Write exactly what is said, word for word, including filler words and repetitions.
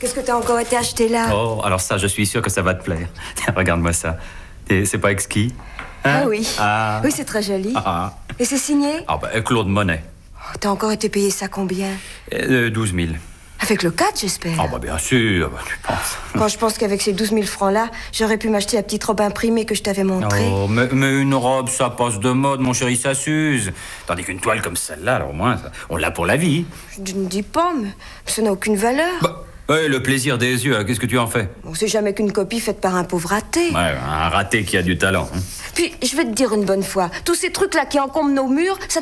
Qu'est-ce que t'as encore été acheté là? Oh, alors ça, je suis sûr que ça va te plaire. Tiens, regarde-moi ça. Et c'est pas exquis? Hein? Ah oui. Ah. Oui, c'est très joli. Ah. Et c'est signé? Ah ben, Claude Monet. Oh, t'as encore été payé ça combien? Euh, douze mille. Avec le quatre, j'espère. Ah bah bien sûr, bah, tu penses. Quand je pense qu'avec ces douze mille francs-là, j'aurais pu m'acheter la petite robe imprimée que je t'avais montrée. Oh, mais, mais une robe, ça passe de mode, mon chéri, ça s'use. Tandis qu'une toile comme celle-là, alors au moins, ça, on l'a pour la vie. Je ne dis pas, mais ça n'a aucune valeur. Bah, ouais, le plaisir des yeux, qu'est-ce que tu en fais? Bon, c'est jamais qu'une copie faite par un pauvre raté. Ouais, un raté qui a du talent. Hein. Puis, je vais te dire une bonne fois, tous ces trucs-là qui encombrent nos murs, ça